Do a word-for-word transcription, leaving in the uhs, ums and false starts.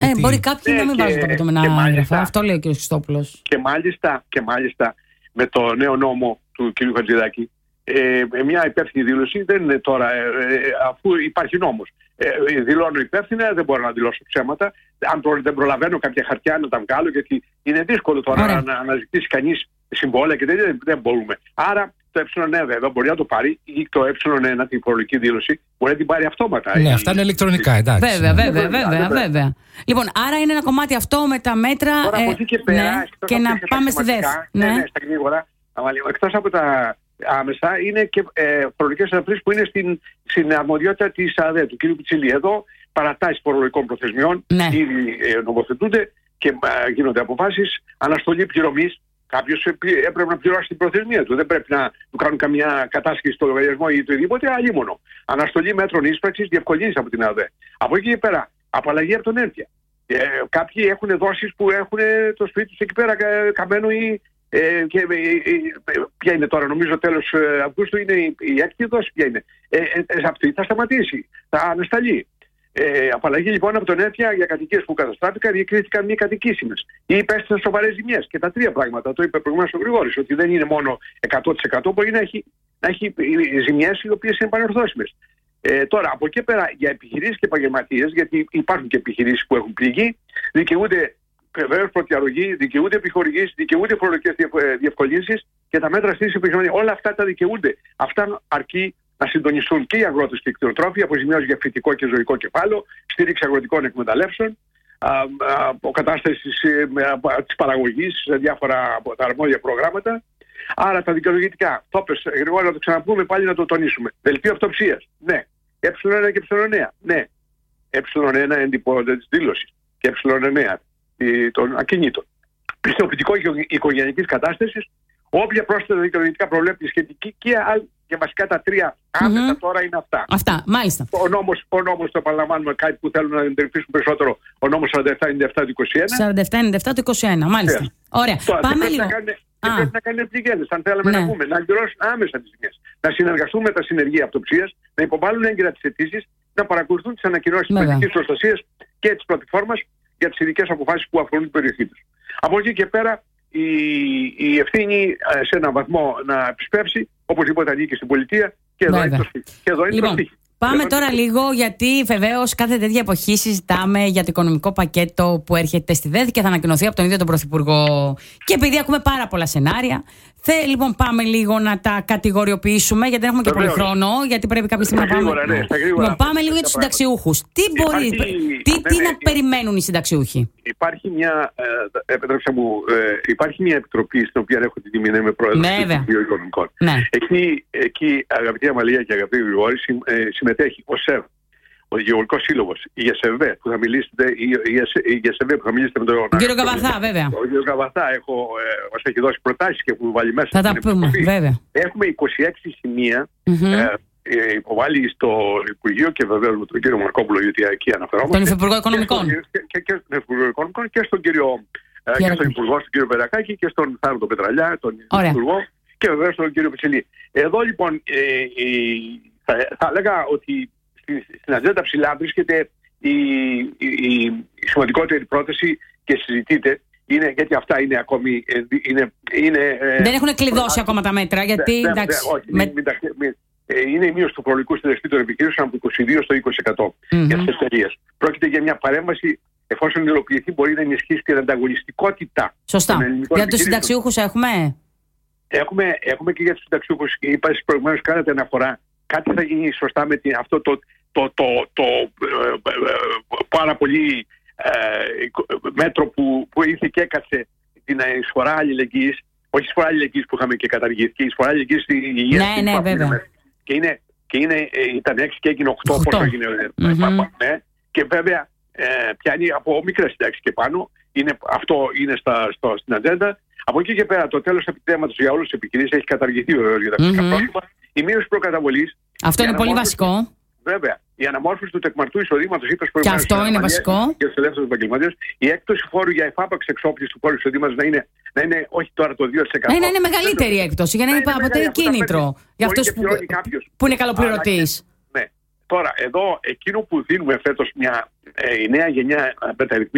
Γιατί... Ε, μπορεί κάποιοι ναι, να μην βάζουν τα απαιτούμενα έγγραφα. Αυτό λέει ο κ. Χριστόπουλος. Και μάλιστα, και μάλιστα με το νέο νόμο του κ. Χατζηδάκη, ε, μια υπεύθυνη δήλωση δεν είναι τώρα, ε, ε, αφού υπάρχει νόμος. Ε, δηλώνω υπεύθυνα, δεν μπορώ να δηλώσω ψέματα. Αν προ, δεν προλαβαίνω κάποια χαρτιά να τα βγάλω, γιατί είναι δύσκολο τώρα να, να αναζητήσει κανείς συμβόλαια και δεν, δεν μπορούμε. Άρα το ε βέβαια μπορεί να το πάρει, ή το ε1 την φορολογική δήλωση μπορεί να την πάρει αυτόματα. Ναι, η, αυτά είναι ηλεκτρονικά, εντάξει. Βέβαια, βέβαια, βέβαια, βέβαια, βέβαια. Λοιπόν, άρα είναι ένα κομμάτι αυτό με τα μέτρα. Τώρα, ε, και, πέρα, ναι, και να πάμε στη ΔΕΘ. Ναι, ναι, ναι, στα γρήγορα. Εκτός από τα άμεσα, είναι και ε, φορολογικές αναπτύσσεις που είναι στην, στην αρμοδιότητα της ΑΔΕ, του κ. Πιτσιλή. Εδώ παρατάσεις φορολογικών προθεσμιών ναι. ήδη ε, νομοθετούνται και ε, γίνονται αποφάσεις. Αναστολή πληρωμής. Κάποιος έπρεπε να πληρώσει την προθεσμία του. Δεν πρέπει να του κάνουν καμιά κατάσχεση στο λογαριασμό ή το οτιδήποτε, αλλήμονο. Αναστολή μέτρων ίσπραξης, διευκολύνσεις από την ΑΔΕ. Από εκεί και πέρα, απαλλαγή από τον ΕΝΤΙΑ. Ε, κάποιοι έχουν δόσεις που έχουν το σπίτι τους εκεί πέρα καμένο ή. Ε, και, ε, ε, ποια είναι τώρα, νομίζω τέλος ε, Αυγούστου είναι η, η έκτη δόση, ποια είναι. Ε, ε, ε, αυτή θα σταματήσει, θα ανασταλεί. Ε, απαλλαγή λοιπόν από τον ΕΝΤΙΑ για κατοικίες που καταστράφηκαν ή κρίθηκαν μη κατοικήσιμες ή υπέστησαν σοβαρές ζημιές. Και τα τρία πράγματα, το είπε προηγουμένως ο Γρηγόρης, ότι δεν είναι μόνο εκατό τοις εκατό, μπορεί να έχει, να έχει ζημιές οι οποίες είναι πανορθώσιμες. Ε, τώρα, από εκεί πέρα για επιχειρήσεις και επαγγελματίες, γιατί υπάρχουν και επιχειρήσεις που έχουν πληγεί, δικαιούνται βεβαίως προτιαρρωγή, δικαιούνται επιχορηγήσεις, δικαιούνται φορολογικές διευκολύνσεις και τα μέτρα στήριξης επιχειρηματίας. Όλα αυτά τα δικαιούνται. Αυτά αρκεί να συντονιστούν και οι αγρότες και οι κτηνοτρόφοι, αποζημιώσεις για φυτικό και ζωικό κεφάλαιο, στήριξη αγροτικών εκμεταλλεύσεων, αποκατάσταση της παραγωγής σε διάφορα από τα αρμόδια προγράμματα. Άρα τα δικαιολογητικά, το πες Γρηγόρη, να το ξαναπούμε πάλι να το τονίσουμε. Δελτίο αυτοψίας, ναι. ε1 και ε9, ναι. ε1 εντυπώνονται της δήλωσης και ε9 των ακινήτων. Πιστοποιητικό οικογενειακής κατάστασης, όποια πρόσθετα δικαιολογητικά προβλέπει σχετική και, και βασικά τα τρία άμεσα mm-hmm. τώρα είναι αυτά. Αυτά, μάλιστα. Ο νόμος, ο νόμος, το επαναλαμβάνουμε, κάτι που θέλουν να εντρυφήσουν περισσότερο, ο νόμος σαράντα επτά ενενήντα επτά του είκοσι ένα. σαράντα επτά ενενήντα επτά του είκοσι ένα, μάλιστα. Yeah. Ωραία. Τώρα, πάμε δεν λίγο. Να κάνουν, δεν πρέπει να κάνουν πληγέντες, αν θέλαμε ναι. να πούμε, να αντιδράσουν άμεσα τις ζημιές. Να συνεργαστούν με τα συνεργεία αυτοψίας, να υποβάλουν έγκαιρα τις αιτήσεις, να παρακολουθούν τις ανακοινώσεις της πολιτικής προστασίας και της πλατφόρμας για τις ειδικές αποφάσεις που αφορούν την περιοχή τους. Από εκεί και πέρα η, η ευθύνη σε έναν βαθμό να επισπεύσει, οπωσδήποτε ανήκει στην πολιτεία και εδώ είναι το σπίτι. Και εδώ είναι λοιπόν, το σπίτι. Πάμε τώρα λίγο, γιατί βεβαίως κάθε τέτοια εποχή συζητάμε για το οικονομικό πακέτο που έρχεται στη ΔΕΘ και θα ανακοινωθεί από τον ίδιο τον Πρωθυπουργό. Και επειδή ακούμε πάρα πολλά σενάρια, θε, λοιπόν πάμε λίγο να τα κατηγοριοποιήσουμε, γιατί δεν έχουμε και πολύ χρόνο, γιατί πρέπει κάποια στιγμή να πάμε. Ναι, λοιπόν, πάμε λίγο για τους συνταξιούχους. Τι, μπορεί, υπάρχει, τι, τι ναι, να ναι, περιμένουν οι συνταξιούχοι. Υπάρχει μια, ε, επιτρέψτε μου, ε, υπάρχει μια επιτροπή στην οποία έχω την τιμή να είμαι πρόεδρος ναι, του Υπουργείου Οικονομικών. Ναι. Εκεί, εκεί, αγαπητή Αμαλία και αγαπητή Γρηγόρη, συμμετέχει ο ΣΕΒ, ο Γεωργικός Σύλλογος, η ΓΕΣΕΒΕ που θα μιλήσετε, η ΓΕΣΕΒΕ που θα μιλήσετε με τον κύριο Καβαθά, βέβαια. Ο κύριο Καβαθά έχω, ε, μας έχει δώσει προτάσεις και έχουμε βάλει μέσα. Θα τα πούμε, βέβαια. Έχουμε είκοσι έξι σημεία mm-hmm. ε, υποβάλει στο Υπουργείο και βεβαίως με τον κύριο Μαρκόπουλο, γιατί εκεί αναφερόμαστε. Τον Υφυπουργό Οικονομικών. Και, και, και, και, και, και, και στον κύριο ε, και στον Υπουργό, στον κύριο Περακάκη και στον Θάνο Πετραλιά, τον Ωραία. Υπουργό και βεβαίως τον κύριο Πιτσιλή. Εδώ λοιπόν ε, ε, θα, θα έλεγα ότι στην ατζέντα ψηλά βρίσκεται η, η, η, η σημαντικότερη πρόταση και συζητείται. Είναι, γιατί αυτά είναι ακόμη. Είναι, είναι, δεν έχουν κλειδώσει α, ακόμα τα μέτρα, γιατί. Δε, εντάξει, δε, όχι, με... μην, μην, μην, είναι η μείωση του προλογικού συντελεστή των επιχειρήσεων από είκοσι δύο στο είκοσι τοις εκατό mm-hmm. για τις εταιρείες. Πρόκειται για μια παρέμβαση, εφόσον υλοποιηθεί, μπορεί να ενισχύσει την ανταγωνιστικότητα. Σωστά. Για τους συνταξιούχους έχουμε. Έχουμε, έχουμε και για τους συνταξιούχους. Είπα προηγουμένως, κάνατε αναφορά. Κάτι θα γίνει σωστά με την, αυτό το, το, το, το, το ε, ε, πάρα πολύ ε, μέτρο που, που ήρθε και έκατσε την εισφορά αλληλεγγύης, όχι εισφορά αλληλεγγύης που είχαμε και καταργηθεί, εισφορά αλληλεγγύης στην υγεία. Ναι, ναι, βέβαια. Και, είναι, και είναι, ήταν έξι και έγινε οκτώ, πώς έγινε. Mm-hmm. Ναι, και βέβαια ε, πιάνει από μικρές συντάξεις και πάνω. Είναι, αυτό είναι στα, στο, στην ατζέντα. Από εκεί και πέρα το τέλος επιτέματος για όλες τις επιχειρήσεις έχει καταργηθεί βεβαίως για τα φυσικά mm-hmm. πρόσωπα. Η μείωση προκαταβολής. Αυτό είναι πολύ βασικό. Βέβαια. Η αναμόρφωση του τεκμαρτού εισοδήματος, είπες και αυτό είναι βασικό. Για τους ελεύθερους επαγγελματίες. Η έκπτωση φόρου για εφάπαξ εξόπλιση του φόρου εισοδήματος να είναι, να είναι όχι τώρα το δύο τοις εκατό. Ναι, να είναι μεγαλύτερη η έκπτωση για να, να αποτελεί κίνητρο για αυτούς που, που είναι καλοπληρωτής. Ναι. Τώρα, εδώ εκείνο που δίνουμε φέτος μια ε, η νέα γενιά μεταρρυθμίσεων.